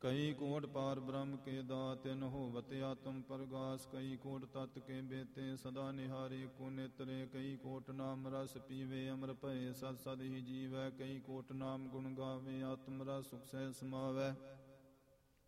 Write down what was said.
कई कोट पार ब्रह्म के दातिन होवत आत्म प्रगास। कई कोट तत् के बेते सदा निहारे को नेत्रे। कई कोट नाम रस पीवे अमर भय सद सद ही जीवै। कई कोट नाम गुण गावे आत्म रस सुख सह समावै।